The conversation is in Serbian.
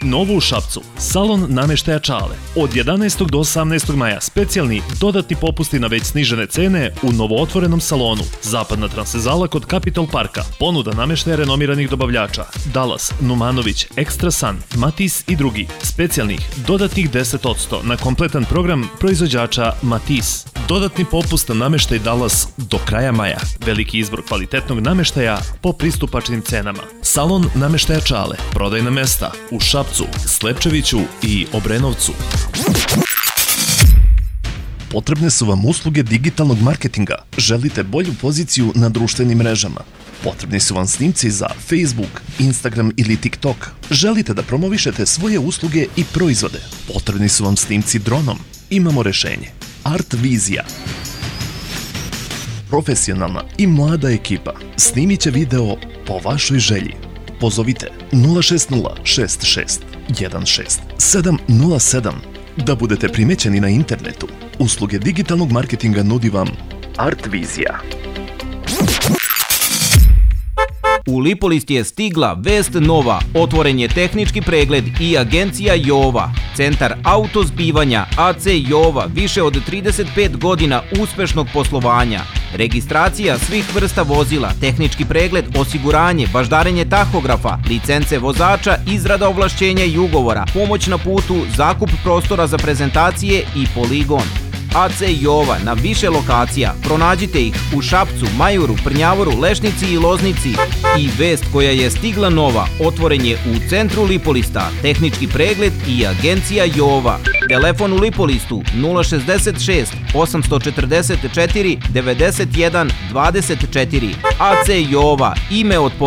Novo u Šapcu, salon nameštaja Čale. Od 11. do 18. maja specijalni dodatni popusti na već snižene cene u novootvorenom salonu. Zapadna transvezala kod Capitol Parka. Ponuda nameštaja renomiranih dobavljača. Dallas, Numanović, Extra Sun, Matis i drugi. Specijalnih dodatnih 10% na kompletan program proizvođača Matis. Dodatni popust na nameštaj Dallas do kraja maja. Veliki izbor kvalitetnog nameštaja po pristupačnim cenama. Salon nameštaja Čale. Prodajna mesta u Šapcu, Slepčeviću i Obrenovcu. Potrebne su vam usluge digitalnog marketinga. Želite bolju poziciju na društvenim mrežama. Potrebni su vam snimci za Facebook, Instagram ili TikTok. Želite da promovišete svoje usluge i proizvode. Potrebni su vam snimci dronom. Imamo rešenje. Artvizija. Profesionalna i mlada ekipa snimit će video po vašoj želji. Pozovite 060 66 16 707 da budete primećeni na internetu. Usluge digitalnog marketinga nudi vam Artvizija. U Lipolist je stigla vest nova, otvoren je tehnički pregled i agencija Jova. Centar autozbivanja AC Jova, više od 35 godina uspešnog poslovanja. Registracija svih vrsta vozila, tehnički pregled, osiguranje, baždarenje tahografa, licence vozača, izrada ovlašćenja i ugovora, pomoć na putu, zakup prostora za prezentacije i poligon. AC Jova na više lokacija. Pronađite ih u Šapcu, Majuru, Prnjavoru, Lešnici i Loznici. I vest koja je stigla nova, otvoren je u centru Lipolista, tehnički pregled i agencija Jova. Telefon u Lipolistu 066 844 91 24. AC Jova, ime od